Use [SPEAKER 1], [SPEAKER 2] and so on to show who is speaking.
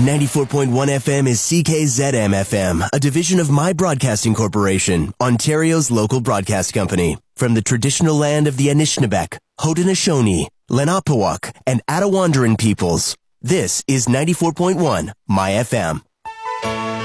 [SPEAKER 1] 94.1 FM is CKZM FM, a division of My Broadcasting Corporation, Ontario's local broadcast company. From the traditional land of the Anishinaabeg, Haudenosaunee, Lenapehouk, and Attawandaron peoples, this is 94.1 My FM.